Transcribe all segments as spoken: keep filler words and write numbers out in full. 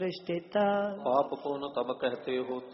रिश्तेता पाप पुन तब कहते होता,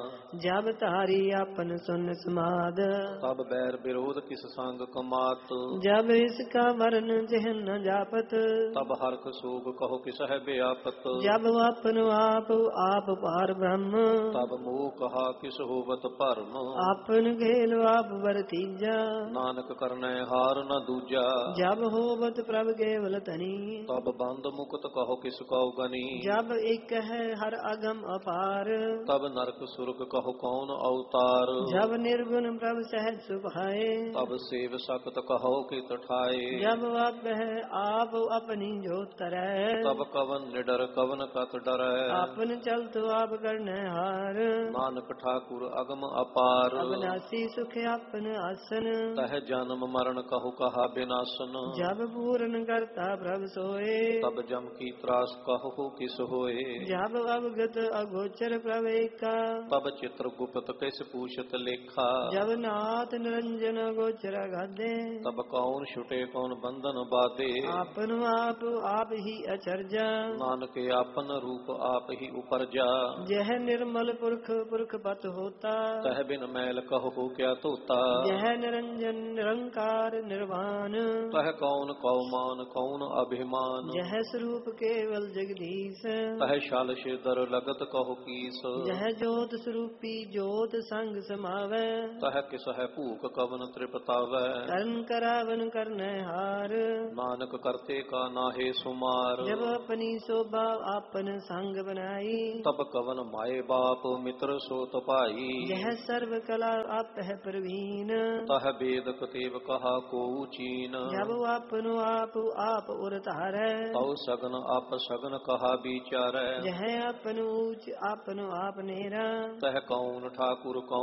जब तारी आपन सुन समाद। तब बैर विरोध किस संग कमात, जब इसका वर्ण जहन न जापत। तब हर्ष शोभ कहो किस है व्यापत। जब आपन आप आप पार ब्रह्म, तब मोह कहा किस होवत परम। आपन घेल आप बरतीजा, नानक करने हार न दूजा। जब होवत प्रभ केवल तनी। तब बंद मुक्त कहो किस कौ गनी। जब एक है हर अगम अपार, तब नरक सुरग कहो कौन अवतार। जब निर्गुण प्रभ सहज सुभाए, तब सेव सकत कहो कित ठाए। जब आप है आप अपनी जोत तरह। तब कवन निडर कवन कत डरै। आपन चल तो आप करने हार, नानक ठाकुर अगम अपार। अविनाशी सुख आपन आसन। तह जन्म मरण कहु कहा विनाशन। जब पूर्ण करता प्रभ सोए, तब जम की त्रास कहो किस होए। जब अवगत अगोचर प्रवेका, तब चित्र गुप्त किस पूछत लेखा। जब नाथ निरंजन गोचर गादे, तब कौन छुटे कौन बंधन बाधे। आपन आप आप ही अचरजा, नानक आपन रूप आप ही उपरजा। यह निर्मल पुरख पुरख पत होता, तह बिन मैल कहो क्या तोता। यह निरंजन निरंकार निर्वाण, तह कौन कौमान कौन अभिमान। यह स्वरूप केवल जगदीश, तह शाल शिदर लगत कहो कीस। यह जोत स्वरूपी जोत संग समावै, तह किस है भूख कवन तृपतावै। करण करावन करने हार, नानक करते का नाहे सुमार। जब अपनी शोभा आपन संग बनाई, तब कवन माए बाप मित्र सोत पाई। यह सर्व कला आप है प्रवीण, तह वेद कतेव कहा को चीन। जब आपन आप आप उरतारै, तौ सगन आप सगन कहा विचारै। यह आपन ऊच आपन आप नेरा, तह कौन ठाकुर कौन